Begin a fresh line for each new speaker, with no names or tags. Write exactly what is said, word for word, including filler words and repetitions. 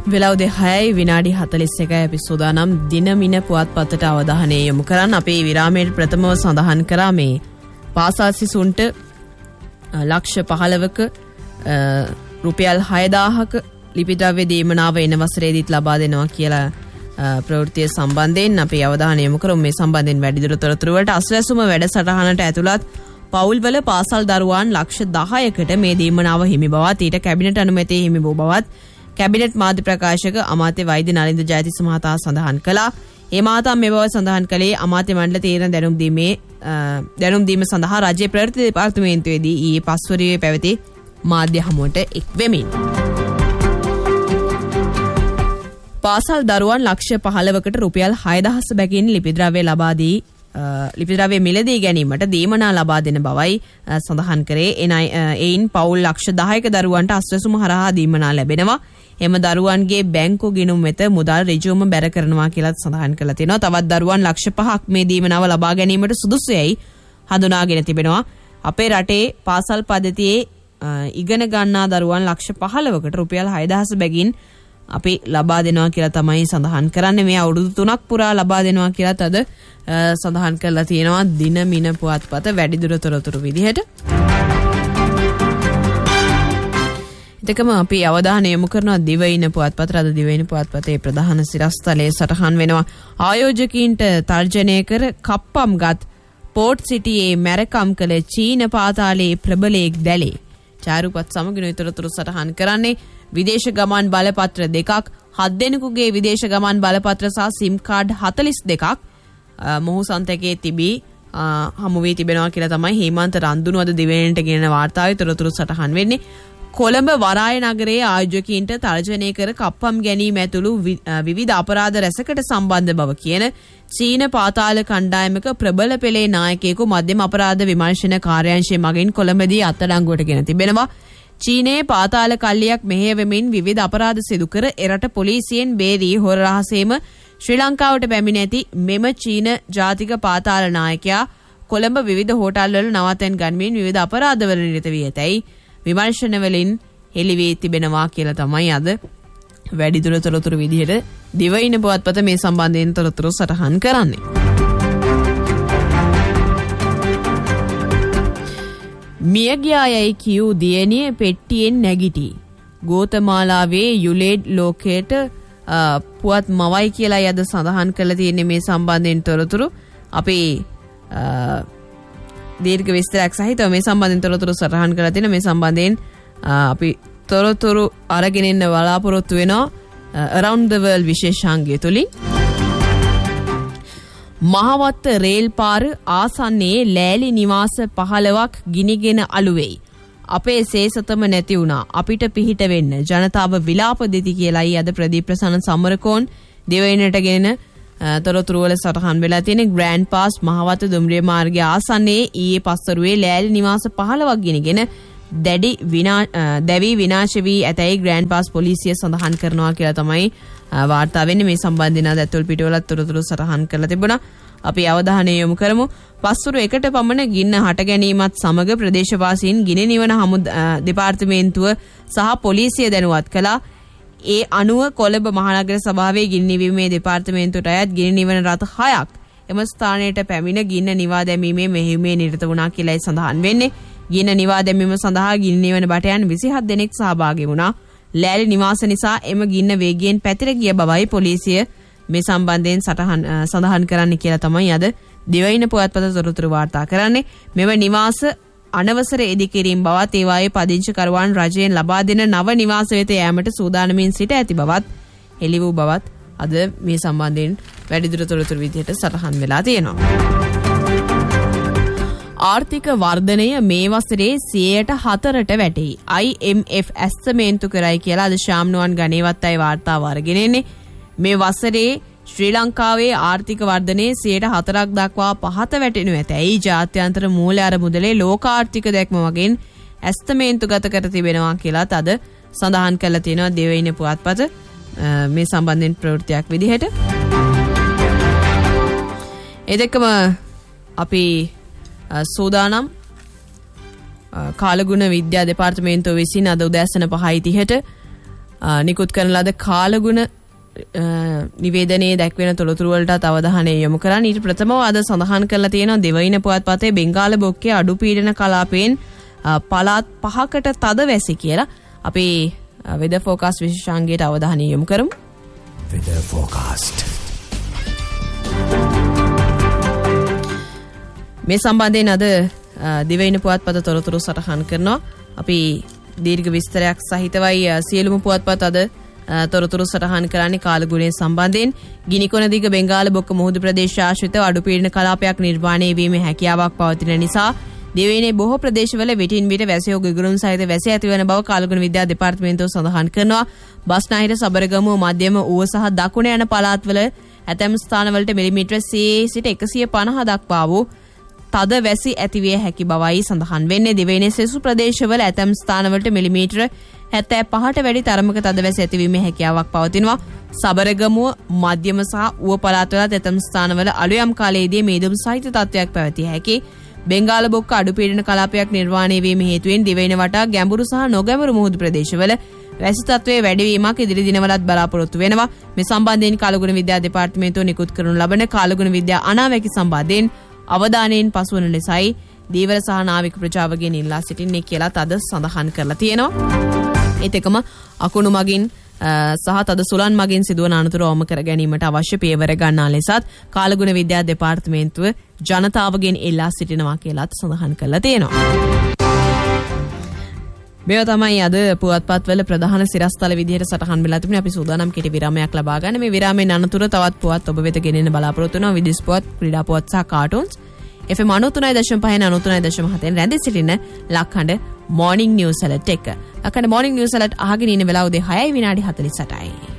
වෙලාව දෙහයයි විනාඩි හතළිස් එකයි අපි සූදානම් දිනමින පුවත්පතට අවධානය යොමු කරන්න. අපේ විරාමයේ ප්‍රථමව සඳහන් කරා මේ පාසල් සිසුන්ට ලක්ෂ පහළවක රුපියල් හයදාහක ලිපිද්‍රව්‍ය දීමනාව එන වසරේදීත් ලබා දෙනවා කියලා ප්‍රවෘත්තිය සම්බන්ධයෙන් අපි අවධානය යොමු කරමු. මේ සම්බන්ධයෙන් වැඩිදුර තොරතුරු වලට අස්වැසුම වැඩසටහනට ඇතුළත් පවුල්වල පාසල් දරුවන් ලක්ෂ දහයකට මේ දීමනාව හිමි බවත් ඊට කැබිනට් අනුමැතිය හිමි වූ බවත් කැබිනට් මාධ්‍ය ප්‍රකාශක අමාත්‍ය වෛද්‍ය නලින්ද ජයතිස්ස මහතා සඳහන් කළා. ඒ මහතා මේ බව සඳහන් කළේ අමාත්‍ය මණ්ඩල තීරණ දැනුම් දීමේ දැනුම් දීම සඳහා රාජ්‍ය ප්‍රවෘත්ති දෙපාර්තමේන්තුවේදී ඊයේ පස්වරුවේ පැවති මාධ්‍ය හමුවට එක් වෙමින්. පාසල් දරුවන් ලක්ෂ පහළවකට රුපියල් හයදහස් බැගින් ලිපිද්‍රව්‍ය ලබා දී ලිපිද්‍රව්‍ය මිලදී ගැනීමට දීමනා ලබා දෙන බවයි සඳහන් කරේ. එයින් පවුල් ලක්ෂ දහයක දරුවන්ට අස්වැසුම හරහා දීමනා ලැබෙනවා. එම දරුවන්ගේ බැංකු ගිණුම් වෙත මුදල් ඍජුවම බැර කරනවා කියලා සඳහන් කරලා තිනවා. තවත් දරුවන් ලක්ෂ පහක් මේ දීමනාව ලබා ගැනීමට සුදුසුයයි හඳුනාගෙන තිබෙනවා. අපේ රටේ පාසල් පද්ධතියේ ඉගෙන ගන්නා දරුවන් ලක්ෂ පහළවකට රුපියල් හයදහස් බැගින් අපි ලබා දෙනවා කියලා තමයි සඳහන් කරන්නේ. මේ අවුරුදු තුනක් පුරා ලබා දෙනවා කියලාත් අද සඳහන් කරලා තියෙනවා දින මින පුවත්පත වැඩිදුර තොරතුරු විදිහට. එතකම අපි අවධානය යොමු කරනවා දිවයින පුවත්පතට. අද දිවයින පුවත්පතේ ප්‍රධාන සිරස්තලයේ සටහන් වෙනවා ආයෝජකීන්ට තර්ජනය කර කප්පම්ගත් පෝට් සිටියේ මැරකම් කළ චීන පාතාලයේ ප්‍රබලයෙක් දැලේ. චාරුපත් සමගින විතරතුරු සටහන් කරන්නේ විදේශ ගමන් බලපත්‍ර දෙකක්, හත් දෙනෙකුගේ විදේශ ගමන් බලපත්‍ර සහ සිම් කාඩ් හතළිස් දෙකක් මොහු සන්තකයේ තිබී හමු වී තිබෙනවා කියලා තමයි හේමන්ත රන්දුණු අද දිවයිනට ගෙනෙන වාර්තාවේ තොරතුරු සටහන් වෙන්නේ. කොළඹ වරාය නගරයේ ආයෝජකීන්ට තර්ජනය කර කප්පම් ගැනීම ඇතුළු විවිධ අපරාධ රැසකට සම්බන්ධ බව කියන චීන පාතාල කණ්ඩායමක ප්‍රබල පෙළේ නායකයෙකු මධ්‍යම අපරාධ විමර්ශන කාර්යාංශය මගින් කොළඹදී අත්අඩංගුවට ගෙන තිබෙනවා. චීනයේ පාතාල කල්ලියක් මෙහෙයවමින් විවිධ අපරාධ සිදු කර එරට පොලිසියෙන් බේරී හොර රහසේම ශ්‍රී ලංකාවට පැමිණ ඇති මෙම චීන ජාතික පාතාල නායකයා කොළඹ විවිධ හෝටල්වල නවතැන් ගන්මින් විවිධ අපරාධවල නිරත වී ඇතැයි විමර්ශනවලින් හෙළි වී තිබෙනවා කියලා තමයි අද වැඩිදුර තොරතුරු විදිහට දිවයින පුවත්පත මේ සම්බන්ධයෙන් තොරතුරු සටහන් කරන්නේ. මියගියායයි කියූ දියණිය පෙට්ටියෙන් නැගිටි. ගෝතමාලාවේ යුලේඩ් ලෝකයට පුවත් මවයි කියලා යද සඳහන් කරලා තියෙන්නේ මේ සම්බන්ධයෙන් තොරතුරු. අපි දීර්ඝ විස්තරයක් සහිතව මේ සම්බන්ධයෙන් තොරතුරු සටහන් කරලා තියෙන මේ සම්බන්ධයෙන් අපි තොරතුරු අරගෙන ඉන්න බලාපොරොත්තු වෙනවා around the world විශේෂාංගය තුලින්. මහවත්ත රේල් පාර ආසන්නයේ ලෑලි නිවාස පහළවක් ගිනිගෙන අලුවෙයි. අපේ සේසතම නැති වුණා. අපිට පිහිට වෙන්න ජනතාව විලාප දෙති කියලායි අද ප්‍රදීප් ප්‍රසන්න සමරකෝන් දෙවයිනට ගෙන තොරතුරු වල සටහන් වෙලා තියෙන ග්‍රෑන්ඩ් පාස් මහවත්ත දුම්රිය මාර්ගයේ ආසන්නයේ ඊයේ පස්වරුවේ ලෑලි නිවාස පහළවක් ගිනිගෙන දැඩි දැවි විනාශ වී ඇතැයි ග්‍රෑන්ඩ් පාස් පොලිසිය සඳහන් කරනවා කියලා තමයි වාර්තා වෙන්නේ. මේ සම්බන්ධයෙන් අද ඇතුල් පිටුවලත් තොරතුරු සටහන් කරලා තිබුණා. අපි අවධානය යොමු කරමු. පස්වරු එකට පමණ ගින්න හට ගැනීමත් සමග ප්‍රදේශවාසීන් ගිනි නිවන හමු දෙපාර්තමේන්තුව සහ පොලිසිය දැනුවත් කළා. ඒ අනුව කොළඹ මහනගර සභාවේ ගිනි නිවීමේ දෙපාර්තමේන්තුවට අයත් ගිනි නිවන රථ හයක් එම ස්ථානයට පැමිණ ගින්න නිවා දැමීමේ මෙහෙයුමේ නිරත වුණා කියලායි සඳහන් වෙන්නේ. ගින්න නිවා දැමීම සඳහා ගිනි නිවන බටයන් විසිහත් දෙනෙක් සහභාගී වුණා. ලෑලි නිවාස නිසා එම ගින්න වේගයෙන් පැතිර ගිය බවයි පොලිසිය මේ සම්බන්ධයෙන් සටහන් සඳහන් කරන්න කියලා තමයි අද දිවයින පුවත්පත තොරතුරු වාර්තා කරන්නේ. මෙම නිවාස අනවසර ඉදිකිරීම බවත් ඒවායේ පදිංචිකරුවන් රජයෙන් ලබා දෙන නව නිවාස වෙත යෑමට සූදානමින් සිට ඇති බවත් හෙළි වූ බවත් අද මේ සම්බන්ධයෙන් වැඩිදුර තොරතුරු විදිහට සටහන් වෙලා තියෙනවා. ආර්ථික වර්ධනය මේ වසරේ සියයට හතරට වැටෙයි. I M F ඇස්තමේන්තු කරයි කියලා අද ශාම්නුවන් ගණේවත් අය වාර්තාව අරගෙන එන්නේ. මේ වසරේ ශ්‍රී ලංකාවේ ආර්ථික වර්ධනයේ සියයට හතරක් දක්වා පහත වැටෙනු ඇතැයි ජාත්‍යන්තර මූල්‍ය අරමුදලේ ලෝකාර්ථික දැක්ම වගෙන් ඇස්තමේන්තු ගත කර තිබෙනවා කියලාත් අද සඳහන් කරලා තියෙනවා දෙවයින පුවත්පත මේ සම්බන්ධයෙන් ප්‍රවෘත්තියක් විදිහට. එදෙකම අපි සෝදානම් කාලගුණ විද්‍යා දෙපාර්තමේන්තුව විසින් අද උදෑසන පහයි තිහට නිකුත් කරන ලද කාලගුණ නිවේදනයේ දැක්වෙන තොරතුරු වලට අවධානය යොමු කරන් ඊට ප්‍රථමව අද සඳහන් කරලා තියෙනවා දෙවයින පුවත්පතේ බෙන්ගාල බොක්කේ අඩු පීඩන කලාපයෙන් පළාත් පහකට තද වැසි කියලා. අපි වෙදර් ෆෝකාස්ට් විශේෂාංගයට අවධානය යොමු කරමු.
වෙදර් ෆෝකාස්ට්
මේ සම්බන්ධයෙන් අද දිවයින පුවත්පත තොරතුරු සටහන් කරනවා. අපි දීර්ඝ විස්තරයක් සහිතවයි සියලුම පුවත්පත් අද තොරතුරු සටහන් කරන්නේ කාලගුණය සම්බන්ධයෙන්. ගිනිකොන දිග බෙන්ගාල බොක්ක මුහුදු ප්‍රදේශ ආශ්‍රිතව අඩු පීඩන කලාපයක් නිර්මාණය වීමේ හැකියාවක් පවතින නිසා දිවයිනේ බොහෝ ප්‍රදේශවල විටින් විට වැසියෝ ගිගුරුම් සහිත වැසි ඇතිවන බව කාලගුණ විද්‍යා දෙපාර්තමේන්තුව සඳහන් කරනවා. බස්නාහිර සබරගමුව මධ්‍යම ඌව සහ දකුණ යන පළාත්වල ඇතැම් ස්ථානවලට මිලිමීටර සියයට එකසිය පනහ දක්වා වූ තද වැසි ඇතිවිය හැකි බවයි සඳහන් වෙන්නේ. දිවයිනේ සෙසු ප්‍රදේශවල ඇතැම් ස්ථානවලට මිලිමීටර හැත්තෑ පහට වැඩි තරමක තද වැසි ඇතිවීමේ හැකියාවක් පවතිනවා. සබරගමුව මධ්‍යම සහ ඌව පළාත්වල ඇතැම් ස්ථානවල අලුයම් කාලයේදී මේදුම් සහිත තත්ත්වයක් පැවතිය හැකි. බෙන්ගාල බොක්ක අඩු පීඩන කලාපයක් නිර්මාණය වීම හේතුවෙන් දිවයින වටා ගැඹුරු සහ නොගැඹුරු මුහුදු ප්‍රදේශවල වැසි තත්ත්වයේ වැඩිවීමක් ඉදිරි දිනවලත් බලාපොරොත්තු වෙනවා. මේ සම්බන්ධයෙන් කාලගුණ විද්‍යා දෙපාර්තමේන්තුව නිකුත් කරනු ලබන කාලගුණ විද්‍යා අනාවැකි සම්බන්ධයෙන් අවධානයෙන් පසුවන ලෙසයි දීවර සහ නාවික ප්‍රජාවගෙන් ඉල්ලා සිටින්නේ කියලා තද සඳහන් කරලා තියෙනවා. ඒත් එකම අකුණු මගින් සහ තද සුළං මගින් සිදුවන අනතුරු අවම කර ගැනීමට අවශ්‍ය පියවර ගන්නා ලෙසත් කාලගුණ විද්‍යා දෙපාර්තමේන්තුව ජනතාවගෙන් ඉල්ලා සිටිනවා කියලාත් සඳහන් කරලා තියෙනවා. මේවා තමයි අද පුවත්පත්වල ප්‍රධාන සිරස්තල විදිහට සටහන් වෙලා තිබුණේ. අපි සූදානම් කෙටි විරාමයක් ලබා ගන්න. මේ විරාමයෙන් අනතුරු තවත් පුවත් ඔබ වෙත ගෙනෙන්න බලාපොරොත්තු වෙනවා. විදේශ පුවත්, ක්‍රීඩා පුවත් සහ cartoons. F M ninety nine point five ninety nine point seven රැඳී සිටින ලක්හඬ මොර්නිං නිවුස් ඇලර්ට් එක. ලක්හඬ මොර්නිං නිවුස් ඇලර්ට් අහගෙන ඉන්න වෙලාව උදේ හයයි විනාඩි හතළිස් අටයි.